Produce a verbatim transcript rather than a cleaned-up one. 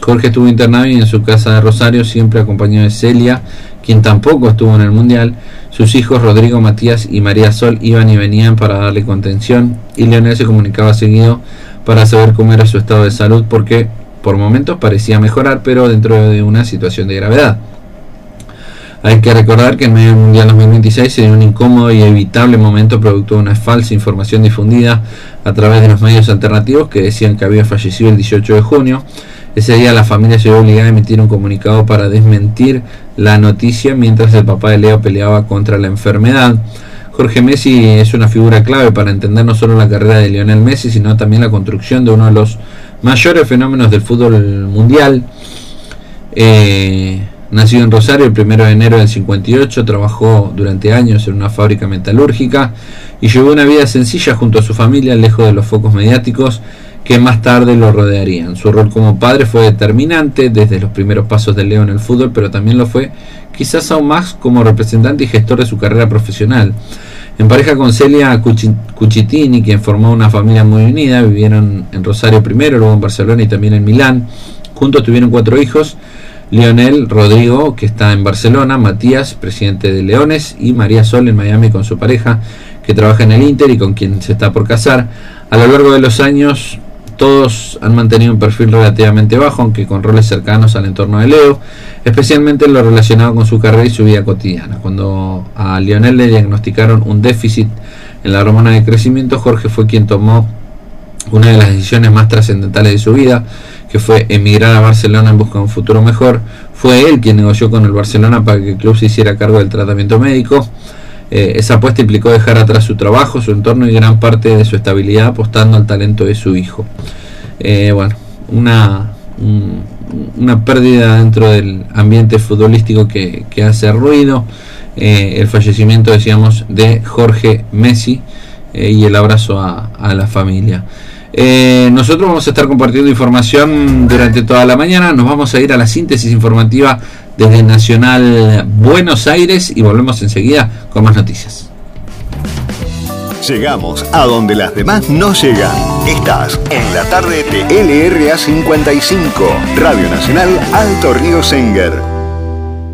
Jorge estuvo internado y en su casa de Rosario, siempre acompañado de Celia, quien tampoco estuvo en el Mundial. Sus hijos Rodrigo, Matías y María Sol iban y venían para darle contención, y Lionel se comunicaba seguido para saber cómo era su estado de salud, porque por momentos parecía mejorar, pero dentro de una situación de gravedad. Hay que recordar que en medio del Mundial dos mil veintiséis se dio un incómodo y evitable momento producto de una falsa información difundida a través de los medios alternativos que decían que había fallecido el dieciocho de junio. Ese día la familia se vio obligada a emitir un comunicado para desmentir la noticia mientras el papá de Leo peleaba contra la enfermedad. Jorge Messi es una figura clave para entender no solo la carrera de Lionel Messi, sino también la construcción de uno de los mayores fenómenos del fútbol mundial. Eh, nacido en Rosario el primero de enero del cincuenta y ocho, trabajó durante años en una fábrica metalúrgica y llevó una vida sencilla junto a su familia, lejos de los focos mediáticos que más tarde lo rodearían. Su rol como padre fue determinante desde los primeros pasos de Leo en el fútbol, pero también lo fue quizás aún más como representante y gestor de su carrera profesional. En pareja con Celia Cucitini, quien formó una familia muy unida, vivieron en Rosario primero, luego en Barcelona y también en Milán. Juntos tuvieron cuatro hijos: Lionel, Rodrigo, que está en Barcelona, Matías, presidente de Leones, y María Sol en Miami con su pareja, que trabaja en el Inter y con quien se está por casar. A lo largo de los años, todos han mantenido un perfil relativamente bajo, aunque con roles cercanos al entorno de Leo, especialmente en lo relacionado con su carrera y su vida cotidiana. Cuando a Lionel le diagnosticaron un déficit en la hormona de crecimiento, Jorge fue quien tomó una de las decisiones más trascendentales de su vida, que fue emigrar a Barcelona en busca de un futuro mejor. Fue él quien negoció con el Barcelona para que el club se hiciera cargo del tratamiento médico. Eh, esa apuesta implicó dejar atrás su trabajo, su entorno y gran parte de su estabilidad, apostando al talento de su hijo. Eh, bueno, una, un, una pérdida dentro del ambiente futbolístico que, que hace ruido. Eh, el fallecimiento, decíamos, de Jorge Messi, eh, y el abrazo a, a la familia. Eh, nosotros vamos a estar compartiendo información durante toda la mañana. Nos vamos a ir a la síntesis informativa desde Nacional Buenos Aires y volvemos enseguida con más noticias. Llegamos a donde las demás no llegan. Estás en la tarde de L R A cincuenta y cinco, Radio Nacional Alto Río Senguer.